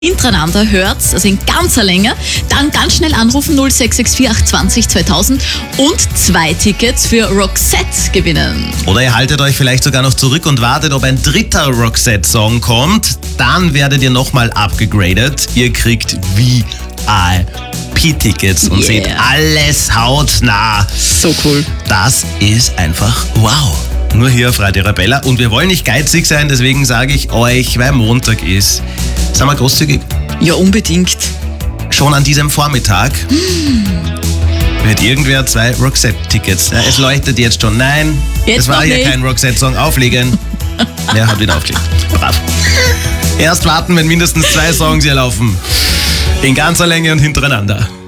hintereinander hört, also in ganzer Länge, dann ganz schnell anrufen 0664 820 2000 und 2 Tickets für Roxette gewinnen. Oder ihr haltet euch vielleicht sogar noch zurück und wartet, ob ein dritter Roxette-Song kommt. Dann werdet ihr nochmal abgegradet. Ihr kriegt VIP-Tickets und seht alles hautnah. So cool. Das ist einfach wow. Nur hier auf Radio Arabella. Und wir wollen nicht geizig sein, deswegen sage ich euch, weil Montag ist, sind wir großzügig? Ja, unbedingt. Schon an diesem Vormittag wird irgendwer 2 Roxette-Tickets. Es leuchtet jetzt schon. Nein, Jetzt es war noch ja nicht. kein Roxette-Song. Auflegen. Er hat wieder aufgelegt. Brav. Erst warten, wenn mindestens 2 Songs hier laufen. In ganzer Länge und hintereinander.